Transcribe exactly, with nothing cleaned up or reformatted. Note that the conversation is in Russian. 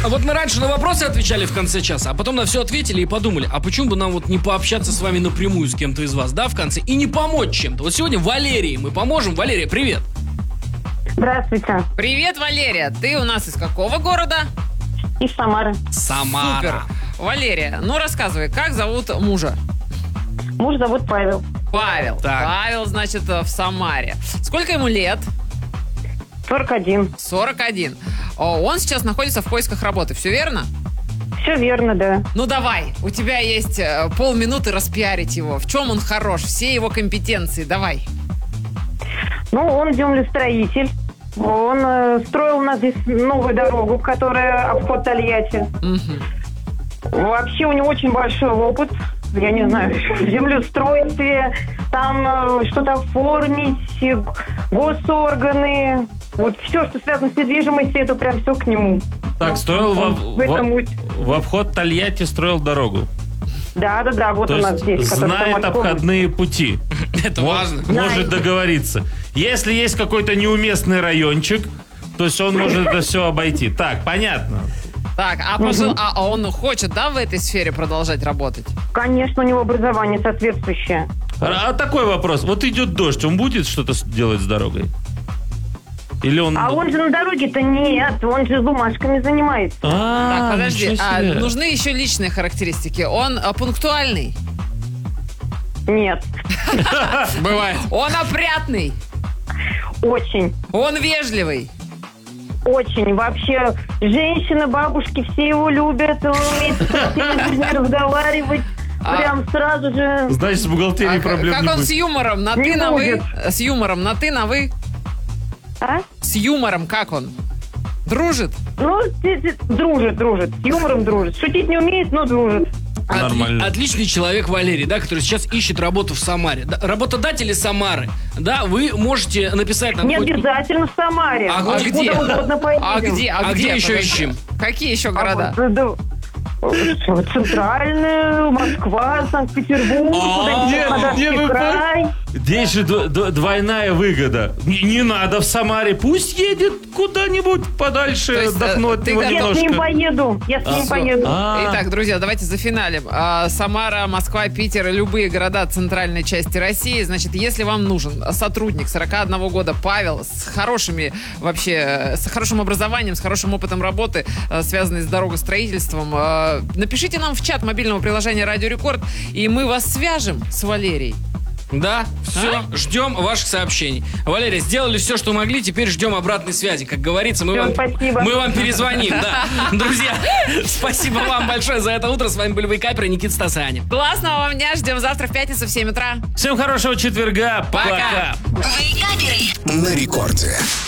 вот мы раньше на вопросы отвечали в конце часа, а потом на все ответили и подумали, а почему бы нам вот не пообщаться с вами напрямую с кем-то из вас, да, в конце, и не помочь чем-то. Вот сегодня Валерии мы поможем. Валерия, привет. Здравствуйте. Привет, Валерия. Ты у нас из какого города? Из Самары. Самара. Супер. Валерия, ну рассказывай, как зовут мужа? Муж зовут Павел. Павел. Так. Павел, значит, в Самаре. Сколько ему лет? сорок один. сорок один. О, он сейчас находится в поисках работы, все верно? Все верно, да. Ну давай, у тебя есть э, полминуты распиарить его. В чем он хорош? Все его компетенции, давай. Ну, он землестроитель. Он э, строил у нас здесь новую дорогу, которая обход Тольятти. Угу. Вообще у него очень большой опыт. Я не знаю, в землеустройстве, там э, что-то оформить, э, госорганы. Вот все, что связано с недвижимостью, это прям все к нему. Так, строил во, В этом во- путь. в обход Тольятти строил дорогу. Да, да, да, вот То у нас есть здесь. который знает Самарской области. обходные пути. Это Вот важно. может Знает. договориться. Если есть какой-то неуместный райончик, то есть он может это все обойти. Так, понятно. Так, а, пожил- а а он хочет, да, в этой сфере продолжать работать? Конечно, у него образование соответствующее. А такой вопрос. Вот идет дождь, он будет что-то с- делать с дорогой? Или он... А он же на дороге-то нет, он же с бумажками занимается. А, Так, подожди, ничего а себе. нужны еще личные характеристики. Он а, пунктуальный, Нет, Бывает. он опрятный, очень, он вежливый. очень. Вообще, женщины, бабушки, все его любят, он умеет со всеми людьми разговаривать. А- Прям сразу же. Значит, с бухгалтерией А проблем как не он будет. с юмором? На Не ты, на вы? будет. С юмором на ты, на вы? А? С юмором как он? Дружит? Ну, ти- ти- дружит, дружит. С юмором дружит. Шутить не умеет, но дружит. Отли- Нормально. Отличный человек Валерий, да, который сейчас ищет работу в Самаре. Да, работодатели Самары, да, вы можете написать нам... Не хоть- обязательно в Самаре. А Вот где? куда угодно поедем. А где? А где еще Подожди. ищем? Какие еще А города? вот, да, что, Центральная, Москва, Санкт-Петербург, А, куда-нибудь нет, Краснодарский не вы- край. Здесь же д- д- двойная выгода. Не, не надо в Самаре. Пусть едет куда-нибудь подальше, То есть, отдохнуть э, ты его готов? Я с ним немножко. поеду, я с ним Всё. поеду. А, Итак, друзья, давайте зафиналим. А, Самара, Москва, Питер и любые города центральной части России. Значит, если вам нужен сотрудник сорок одного года, Павел, с хорошими вообще, э, с хорошим образованием, с хорошим опытом работы, э, связанной с дорогостроительством, э, напишите нам в чат мобильного приложения «Радио Рекорд», и мы вас свяжем с Валерией. Да, все, ждем ваших сообщений. Валерия, сделали все, что могли, теперь ждем обратной связи. Как говорится, мы, Всё, вам, спасибо. мы вам перезвоним. Да. Друзья, спасибо вам большое за это утро. С вами были Вейкапер и Никита Стасаня. Классного вам дня, ждем завтра в пятницу в семь утра. Всем хорошего четверга. Пока. Пока. Вейкаперы. На рекорде.